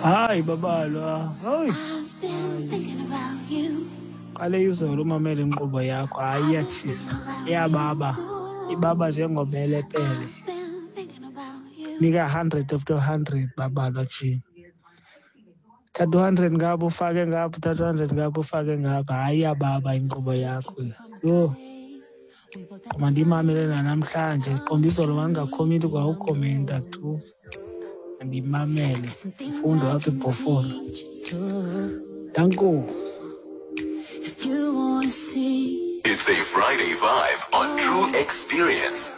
Hayi babalwa. Hayi. Qale izolo umamele inkqubo yakho. Hayi iyatshisa. Iyababa. Ibaba njengobelepele. Nika 100 after 100 babalwa nje. Thatha 100 ngapha ufake ngapha, thatha 100 ngapha ufake ngapha. Hayi iyababa inkqubo yakho. Yho. Mandimamele namhlanje. Qomba izolo wangakhomenti kwa ukhomenta tu. Mandimamele. Ufundo apha eBhofolo. Danko. It's a Friday vibe on True Experience.